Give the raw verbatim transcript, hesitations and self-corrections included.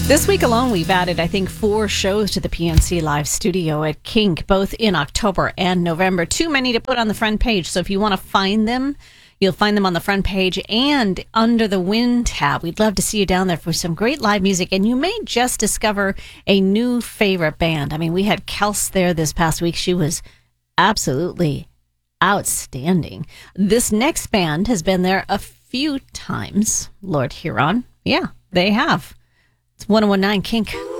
This week alone, we've added, I think, four shows to the P N C Live studio at Kink, both in October and November. Too many to put on the front page. So if you want to find them, you'll find them on the front page and under the Win tab. We'd love to see you down there for some great live music. And you may just discover a new favorite band. I mean, we had Kels there this past week. She was absolutely outstanding. This next band has been there a few times. Lord Huron. Yeah, they have. It's one oh one nine Kink.